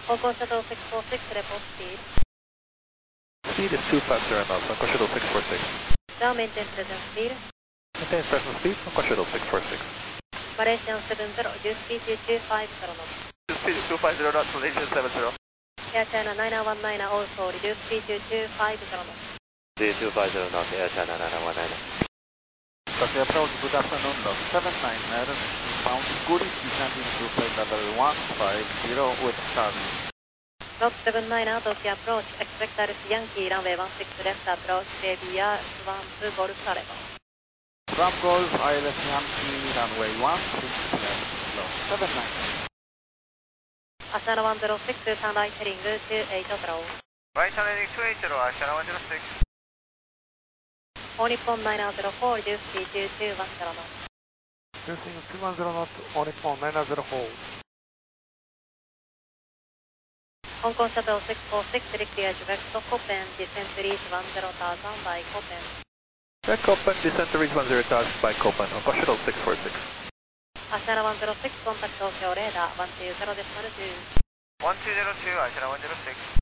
Hong Kong Shuttle 646, report speed. Speed is 250 knots, Hong Kong Shuttle 646. Now maintain present speed. Maintain present speed, Hong Kong Shuttle 646. Malaysian 70, due speed 250 knots. Due speed 250 knots, Malaysian 70. Air China 9919 also, reduce speed to 250 knots. 250 knots, Air China 9919. Taxi approach, good afternoon, log 79er, inbound Guri, descending to flight level 150 with Charlie. Log 79, Tokyo approach, expect that is Yankee, runway 16 left approach, KBR, Swamp, Golf, Sareva. Swamp Golf, ILS Yankee, runway 16 left, log 79. Ashana 106, sunlight heading 280. Right hand heading 280, Ashana 106. All Nippon 904, reduce speed to 210 knots. Reducing 210 knots, All Nippon 904. Hong Kong Shuttle 646, clear direct to Copen, descend to reach 10,000 by Copen. Direct Copen, descend to reach 10,000 by Copen, Hong Kong Shuttle 646. Ashana 106, contact Tokyo radar 120.2. 1202, Ashana 106.